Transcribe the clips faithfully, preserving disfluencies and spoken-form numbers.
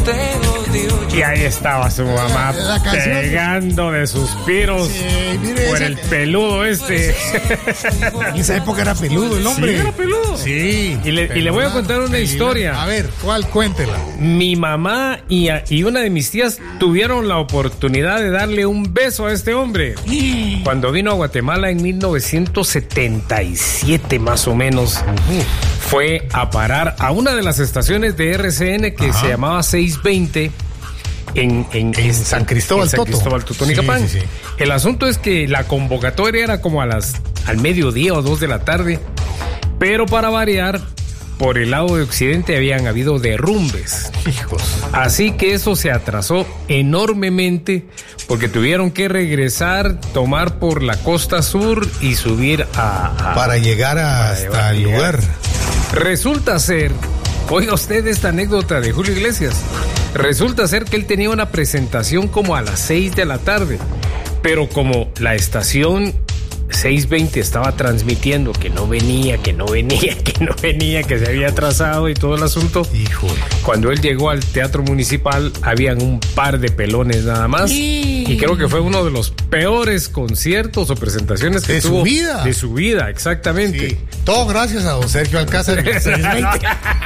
Y ahí estaba su mamá la, la pegando de suspiros sí, mire, por ese, el peludo este. En esa época era peludo el hombre. Sí, era peludo. Sí. Y le, y le voy a contar una peludo. historia. A ver, ¿cuál? Cuéntela. Mi mamá y, a, y una de mis tías tuvieron la oportunidad de darle un beso a este hombre. Sí. Cuando vino a Guatemala en mil novecientos setenta y siete más o menos. Uh-huh. Fue a parar a una de las estaciones de R C N que Ajá. se llamaba seiscientos veinte en, en, en San Cristóbal, en San Cristóbal Totonicapán. Sí, sí, sí. El asunto es que la convocatoria era como a las al mediodía o dos de la tarde, pero para variar, por el lado de Occidente habían habido derrumbes. Hijos. Así que eso se atrasó enormemente porque tuvieron que regresar, tomar por la costa sur y subir a... a para llegar a, hasta llevar, el lugar. Resulta ser, oiga usted esta anécdota de Julio Iglesias, resulta ser que él tenía una presentación como a las seis de la tarde, pero como la estación seiscientos veinte estaba transmitiendo que no venía, que no venía, que no venía, que se había atrasado y todo el asunto. Híjole. Cuando él llegó al Teatro Municipal, habían un par de pelones nada más. Sí. Y creo que fue uno de los peores conciertos o presentaciones que de tuvo. De su vida. De su vida, exactamente. Sí. Todo gracias a don Sergio Alcázar en el seiscientos veinte.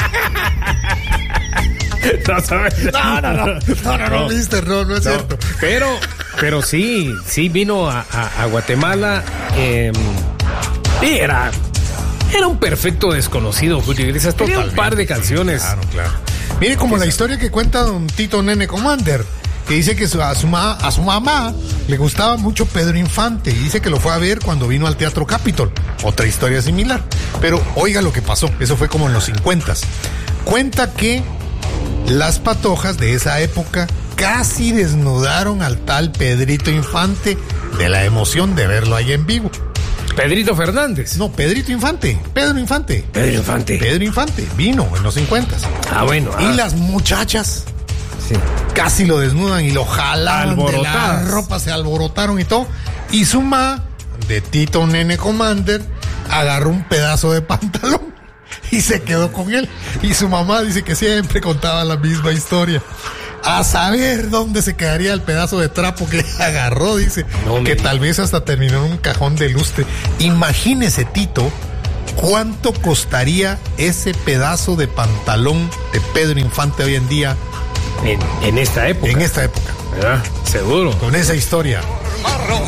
No, sabes. No, no, no, no, no, no, mister, no, no es no, cierto. Pero, pero sí, sí vino a, a, a Guatemala. Eh, y era, era un perfecto desconocido, Julio Iglesias. Tenía un par de canciones. Claro, claro. Mire, como la historia que cuenta don Tito Nene Commander, que dice que su, a, su ma, a su mamá le gustaba mucho Pedro Infante y dice que lo fue a ver cuando vino al Teatro Capitol. Otra historia similar. Pero oiga lo que pasó. Eso fue como en los cincuentas. Cuenta que las patojas de esa época casi desnudaron al tal Pedrito Infante de la emoción de verlo ahí en vivo. Pedrito Fernández. No, Pedrito Infante. Pedro Infante. Pedro Infante. Pedro Infante. Vino en los cincuentas. Ah, bueno. Y ah. las muchachas sí. casi lo desnudan y lo jalaron de la ropa, se alborotaron y todo. Y su ma, de Tito Nene Commander, agarró un pedazo de pantalón y se quedó con él. Y su mamá dice que siempre contaba la misma historia. A saber dónde se quedaría el pedazo de trapo que agarró, dice. No, que tal vez hasta terminó en un cajón de lustre. Imagínese, Tito, cuánto costaría ese pedazo de pantalón de Pedro Infante hoy en día. En, en esta época. En esta época. ¿Verdad? Seguro. Con esa historia.